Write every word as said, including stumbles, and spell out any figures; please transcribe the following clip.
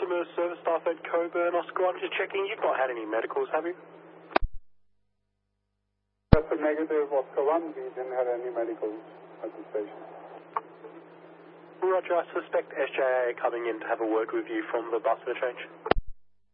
Trimmer service staff at Coburn, Oscar one, just checking. You've not had any medicals, have you? That's a negative, Oscar one. We didn't have any medicals at the station. Roger, I suspect S J A coming in to have a word with you from the bus interchange.